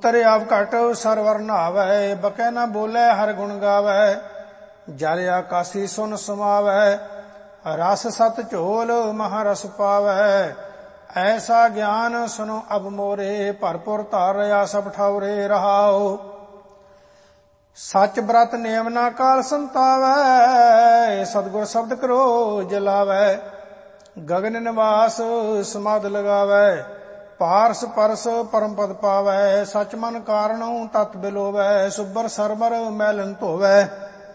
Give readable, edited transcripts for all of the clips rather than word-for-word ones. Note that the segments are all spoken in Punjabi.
ਉਤਰ ਆਵ ਘਟ ਸਰਵਰ ਨਹਾਵੈ, ਬਕੈ ਨਾ ਬੋਲੇ ਹਰ ਗੁਣ ਗਾਵੈ। ਜਲ ਆਕਾਸੀ ਸੁਨ ਸਮਾਵੈ, ਰਸ ਸਤ ਝੋਲ ਮਹਾਰਸ ਪਾਵੈ। ਐਸਾ ਗਿਆਨ ਸੁਨੋ ਅਬ ਮੋਰੇ, ਭਰਪੁਰ ਧਾਰ ਰਿਆ ਸਭ ਠਾਉਰੇ ਰਹਾਉ। ਸੱਚ ਬ੍ਰਤ ਨੇਮ ਨਾ ਕਾਲ ਸੰਤਾਵੈ, ਸਤਿਗੁਰ ਸ਼ਬਦ ਕਰੋ ਜਲਾਵੈ। ਗਗਨ ਨਿਵਾਸ ਸਮਾਧ ਲਗਾਵੈ, ਪਾਰਸ ਪਰਸ ਪਰਮ ਪਦ ਪਾਵੈ। ਸਚ ਮਨ ਕਾਰਣਉ ਤਤ ਬਿਲੋਵੈ, ਸੁਬਰ ਸਰਮਰ ਮੈਲਨ ਧੋਵੈ।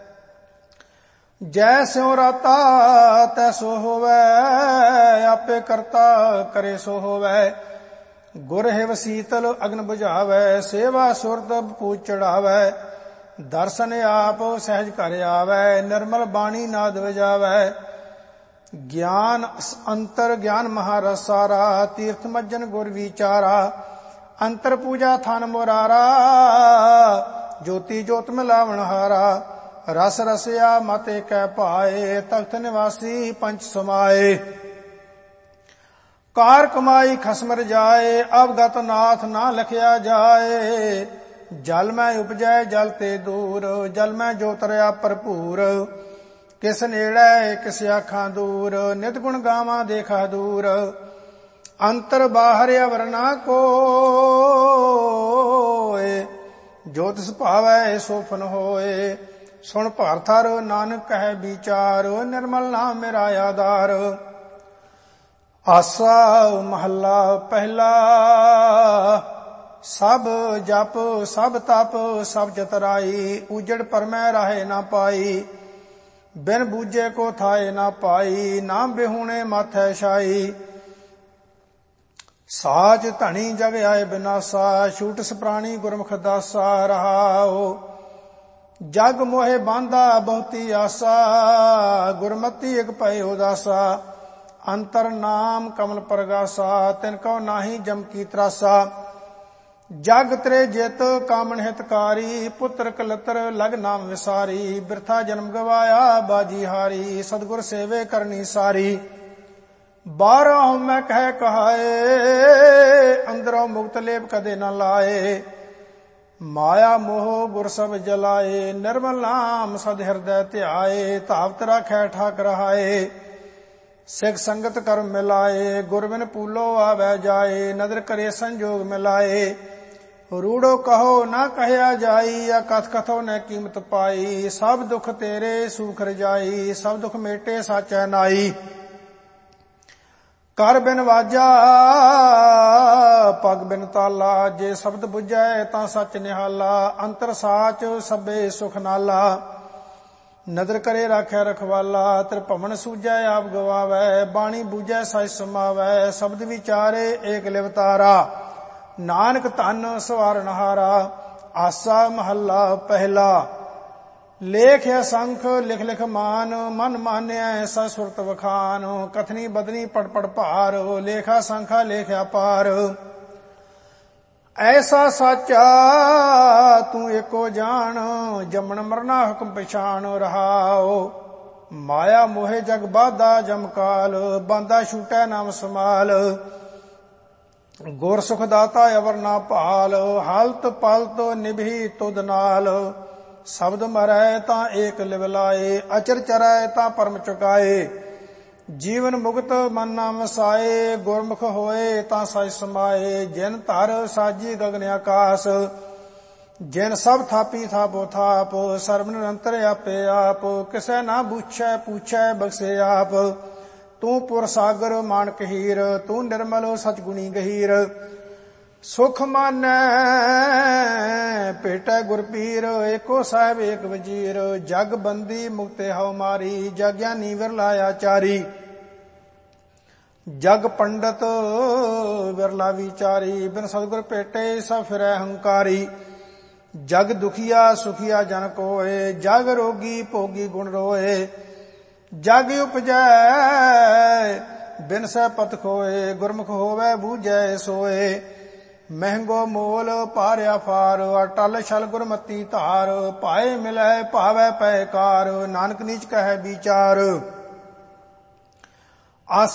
ਜੈ ਸਿਉ ਰਾਤਾ ਤੈਸੋ ਹੋਵੈ, ਆਪੇ ਕਰਤਾ ਕਰੇ ਸੋ ਹੋਵੈ। ਗੁਰ ਹਿਵ ਸੀਤਲ ਅਗਨ ਬੁਝਾਵੈ, ਸੇਵਾ ਸੁਰਤ ਪੂਜ ਚੜਾਵੈ। ਦਰਸ਼ਨ ਆਪ ਸਹਿਜ ਘਰ ਆਵੈ, ਨਿਰਮਲ ਬਾਣੀ ਨਾਦ ਵਜਾਵੈ। ਗਿਆਨ ਅੰਤਰ ਗਿਆਨ ਮਹਾਰਸ ਸਾਰਾ, ਤੀਰਥ ਮੱਜਨ ਗੁਰ ਵਿਚਾਰਾ। ਅੰਤਰ ਪੂਜਾ ਥਨ ਮੁਰਾਰਾ, ਜੋਤੀ ਜੋਤ ਮਿਲਾਵਣ ਹਾਰਾ। ਰਸ ਰਸਿਆ ਮਤ ਏਕੈ ਭਾਏ, ਤਖਤ ਨਿਵਾਸੀ ਪੰਚ ਸਮਾਏ। ਕਾਰ ਕਮਾਈ ਖਸਮ ਰਜਾਏ, ਅਵਗਤ ਨਾਥ ਨਾ ਲਖਿਆ ਜਾਏ। ਜਲ ਮੈਂ ਉਪਜੈ ਜਲ ਤੇ ਦੂਰ, ਜਲ ਮੈਂ ਜੋਤ ਰਿਆ ਭਰਪੂਰ। ਕਿਸ ਨੇੜੇ ਕਿਸ ਆਖਾਂ ਦੂਰ, ਨਿਤ ਗੁਣ ਗਾਵਾਂ ਦੇਖਾ ਦੂਰ। ਅੰਤਰ ਬਾਹਰ ਅਵਰ ਨਾ ਕੋਇ, ਜੋ ਤਿਸ ਭਾਵੈ ਸੋ ਫਨ ਹੋਏ। ਸੁਣ ਭਾਰਥਰ ਨਾਨਕ ਕਹਿ ਵਿਚਾਰ, ਨਿਰਮਲ ਨਾਮ ਮੇਰਾ ਆਧਾਰ। ਆਸਾ ਮਹੱਲਾ ਪਹਿਲਾ। ਸਭ ਜਪ ਸਭ ਤਪ ਸਭ ਜਤਰਾਈ, ਉਜੜ ਪਰਮੈ ਰਾਹੇ ਨਾ ਪਾਈ। ਬਿਨ ਬੂਝੇ ਕੋ ਥਾਏ ਨਾ ਪਾਈ, ਨਾਮ ਬਿਹੂਣੇ ਮਾਥੈ ਛਾਈ। ਸਾਚ ਧਣੀ ਜਗ ਆਏ ਬਿਨਾਸਾ, ਛੂਟਿਸ ਪ੍ਰਾਣੀ ਗੁਰਮੁਖ ਦਾਸਾ ਰਹਾਉ। ਜਗ ਮੋਹਿ ਬਾਂਧਾ ਬਹੁਤੀ ਆਸਾ, ਗੁਰਮਤੀ ਇਕ ਭਇ ਉਦਾਸਾ। ਅੰਤਰ ਨਾਮ ਕਮਲ ਪ੍ਰਗਾਸਾ, ਤਿਨ ਕਉ ਨਾਹੀ ਜਮ ਕੀ ਤਰਾਸਾ। ਜਗ ਤਰੇ ਜਿਤ ਕਾਮਨ ਹਿਤਕਾਰੀ, ਪੁੱਤਰ ਕਲਤਰ ਲਗ ਨਾਮ ਵਿਸਾਰੀ। ਬਿਰਥਾ ਜਨਮ ਗਵਾਇਆ ਬਾਜੀ ਹਾਰੀ, ਸਤਿਗੁਰ ਸੇਵੇ ਕਰਨੀ ਸਾਰੀ। ਬਾਹਰੋਂ ਮੈਂ ਕਹਿ ਕਹਾਏ, ਅੰਦਰੋਂ ਮੁਕਤ ਲੇਪ ਕਦੇ ਨਾ ਲਾਏ। ਮਾਇਆ ਮੋਹ ਗੁਰ ਸਭ ਜਲਾਏ, ਨਿਰਮਲ ਨਾਮ ਸਦ ਹਿਰਦੈ ਧਿਆਏ। ਧਾਵਤ ਰਾਖੈ ਠਾਕ ਰਹਾਏ, ਸਿੱਖ ਸੰਗਤ ਕਰ ਮਿਲਾਏ। ਗੁਰ ਬਿਨ ਪੂਲੋ ਆਵੈ ਜਾਏ, ਨਦਰ ਕਰੇ ਸੰਜੋਗ ਮਿਲਾਏ। ਰੂੜੋ ਕਹੋ ਨਾ ਕਹਿਆ ਜਾਈ, ਆ ਕਥ ਕਥੋ ਨ ਕੀਮਤ ਪਾਈ। ਸਭ ਦੁਖ ਤੇਰੇ ਸੂਖ ਰਜਾਈ, ਸਭ ਦੁਖ ਮੇਟੇ ਸਾਚੈ ਨਾਈ। ਕਰ ਬਿਨ ਵਾਜਾ ਪਗ ਬਿਨ ਤਾਲਾ, ਜੇ ਸ਼ਬਦ ਬੁਝੈ ਤਾਂ ਸੱਚ ਨਿਹਾਲਾ। ਅੰਤਰ ਸਾਚ ਸਭੇ ਸੁਖ ਨਾਲਾ, ਨਦਰ ਕਰੇ ਰਾਖੈ ਰਖਵਾਲਾ। ਤ੍ਰਿਭਵਨ ਸੂਝੈ ਆਪ ਗਵਾਵੈ, ਬਾਣੀ ਬੂਝੈ ਸਚ ਸਮਾਵੈ। ਸ਼ਬਦ ਵਿਚਾਰੇ ਏਕ ਲਿਵਤਾਰਾ, ਨਾਨਕ ਧਨ ਸਵਾਰਨਹਾਰਾ। ਆਸਾ ਮਹੱਲਾ ਪਹਿਲਾ। ਲੇਖ ਅਸੰਖ ਲਿਖ ਲਿਖ ਮਾਨ, ਮਨ ਮਾਨਿਆ ਸਾ ਸੁਰਤ ਵਖਾਨ। ਕਥਨੀ ਬਦਨੀ ਪੜ ਪੜ ਭਾਰ, ਲੇਖਾ ਸੰਖਾ ਲੇਖਿਆ ਪਾਰ। ਐਸਾ ਸਾਚਾ ਤੂੰ ਏਕੋ ਜਾਣ, ਜੰਮਣ ਮਰਨਾ ਹੁਕਮ ਪਛਾਣ ਰਹਾਉ। ਮਾਇਆ ਮੋਹਿ ਜਗ ਬਾਧਾ ਜਮਕਾਲ, ਬਾਂਦਾ ਛੂਟੈ ਨਾਮ ਸਮਾਲ। ਗੁਰ ਸੁਖ ਦਾਤਾ ਅਵਰ ਨਾ ਭਾਲ, ਹਾਲਤ ਪਲਤ ਨਿਭੀ ਤੁਧ ਨਾਲ। ਸ਼ਬਦ ਮਰੈ ਤਾਂ ਏਕ ਲਿਵ ਲਾਏ, ਅਚਰ ਚਰੈ ਤਾਂ ਪਰਮ ਚੁਕਾਏ। ਜੀਵਨ ਮੁਕਤ ਮਨ ਨਾ ਵਸਾਏ, ਗੁਰਮੁਖ ਹੋਏ ਤਾਂ ਸਚ ਸਮਾਏ। ਜਿਨ ਧਰ ਸਾਜੀ ਗਗਨ ਆਕਾਸ, ਜਿਨ ਸਭ ਥਾਪੀ ਥਾਪੋ ਥਾਪ। ਸਰਬ ਨਿਰੰਤਰ ਆਪੇ ਆਪ, ਕਿਸੈ ਨਾ ਬੂਛੈ ਪੂਛੈ ਬਖਸ਼ੇ ਆਪ। ਤੂੰ ਪੁਰ ਸਾਗਰ ਮਾਨਕ ਹੀਰ, ਤੂੰ ਨਿਰਮਲ ਸਚ ਗੁਣੀ ਗਹੀਰ। ਸੁਖ ਮਾਨੈ ਭੇਟੈ ਗੁਰ ਪੀਰ, ਏਕੋ ਸਾਹਿਬ ਏਕ ਵਜੀਰ। ਜਗ ਬੰਦੀ ਮੁਕਤੇ ਹਉ ਮਾਰੀ, ਜਗ ਗਿਆਨੀ ਵਿਰਲਾ ਆਚਾਰੀ। ਜਗ ਪੰਡਤ ਵਿਰਲਾ ਵਿਚਾਰੀ, ਬਿਨ ਸਤਿਗੁਰ ਭੇਟੇ ਸਭ ਫਿਰੈ ਹੰਕਾਰੀ। ਜਗ ਦੁਖੀਆ ਸੁਖੀਆ ਜਨ ਕੋਏ, ਜਗ ਰੋਗੀ ਭੋਗੀ ਗੁਣ ਰੋਏ। ਜਗ ਉਪਜੈ ਬਿਨ ਸਹਿ ਪਤ ਖੋਏ, ਗੁਰਮੁਖ ਹੋਵੈ ਬੂਝੈ ਸੋਏ। ਮਹਿੰਗੋ ਮੋਲ ਭਾਰਿਆ ਫਾਰ, ਅਟਲ ਛਲ ਗੁਰਮਤੀ ਧਾਰ। ਭਾਏ ਮਿਲੈ ਭਾਵੈ ਪੈ ਕਾਰ, ਨਾਨਕ ਨੀਚ ਕਹੈ ਵਿਚਾਰ। ਆਸ